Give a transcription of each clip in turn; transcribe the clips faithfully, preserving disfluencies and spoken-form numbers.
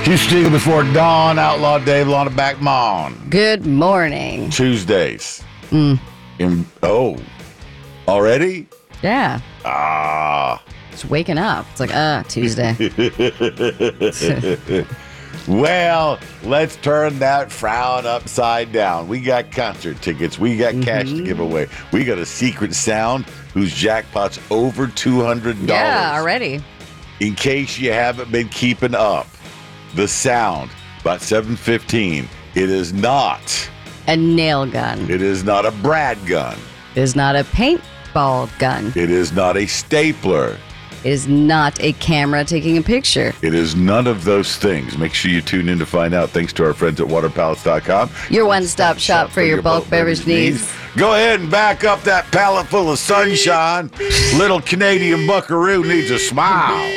Houston before dawn, Outlaw Dave, Lana Back Mon. Good morning. Tuesdays. Mm. In, oh, already? Yeah. Ah. It's waking up. It's like, uh, Tuesday. Well, let's turn that frown upside down. We got concert tickets. We got cash mm-hmm. to give away. We got a secret sound whose jackpot's over two hundred dollars. Yeah, already. In case you haven't been keeping up, the sound, about seven fifteen, it is not a nail gun. It is not a Brad gun. It is not a paintball gun. It is not a stapler. It is not a camera taking a picture. It is none of those things. Make sure you tune in to find out. Thanks to our friends at water pallets dot com. Your one-stop shop for your bulk beverage needs. Go ahead and back up that pallet full of sunshine. Little Canadian buckaroo needs a smile.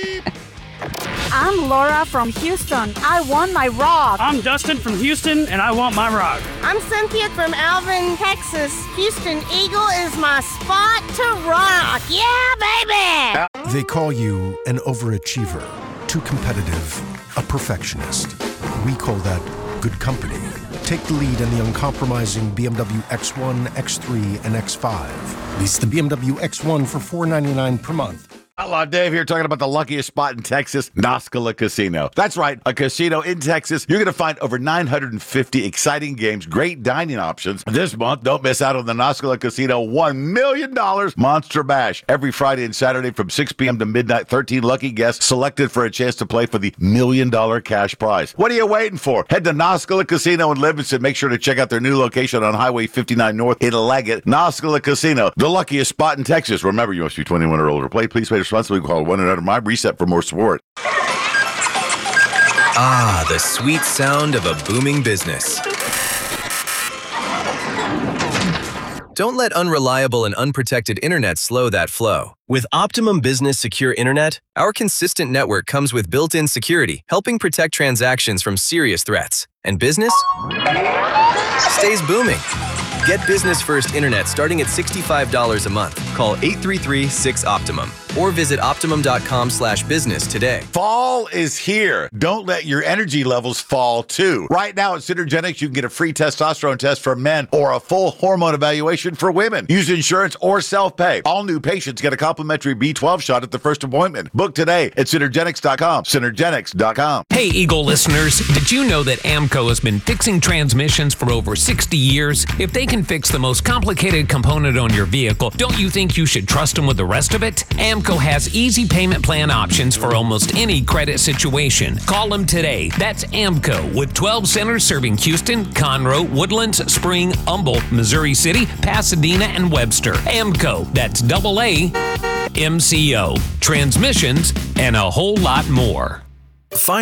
I'm Laura from Houston. I want my rock. I'm Dustin from Houston, and I want my rock. I'm Cynthia from Alvin, Texas. Houston Eagle is my spot to rock. Yeah, baby! They call you an overachiever, too competitive, a perfectionist. We call that good company. Take the lead in the uncompromising B M W X one, X three, and X five. Lease the B M W X one for four hundred ninety-nine dollars per month. Outlaw Dave here talking about the luckiest spot in Texas, Noscala Casino. That's right, a casino in Texas. You're going to find over nine hundred fifty exciting games, great dining options. This month, don't miss out on the Noscala Casino one million dollars Monster Bash. Every Friday and Saturday from six p.m. to midnight, thirteen lucky guests selected for a chance to play for the million dollar cash prize. What are you waiting for? Head to Noscala Casino in Livingston. Make sure to check out their new location on Highway fifty-nine North in Leggett. Noscala Casino, the luckiest spot in Texas. Remember, you must be twenty-one or older. Play, please pay responsibly. Call one eight hundred M I B reset for more support. Ah, the sweet sound of a booming business. Don't let unreliable and unprotected internet slow that flow. With Optimum Business Secure Internet, our consistent network comes with built-in security, helping protect transactions from serious threats. And business stays booming. Get business-first internet starting at sixty-five dollars a month. Call eight three three, six, Optimum or visit optimum.com slash business today. Fall is here. Don't let your energy levels fall, too. Right now at Synergenics, you can get a free testosterone test for men or a full hormone evaluation for women. Use insurance or self-pay. All new patients get a complimentary B twelve shot at the first appointment. Book today at Synergenics dot com. Synergenics dot com. Hey, Eagle listeners, did you know that AMCO has been fixing transmissions for over sixty years? If they can fix the most complicated component on your vehicle, don't you think you should trust them with the rest of it? AMCO has easy payment plan options for almost any credit situation. Call them today. That's AMCO with twelve centers serving Houston, Conroe, Woodlands, Spring, Humboldt, Missouri City, Pasadena, and Webster. AMCO, that's double A M C O. Transmissions and a whole lot more. Find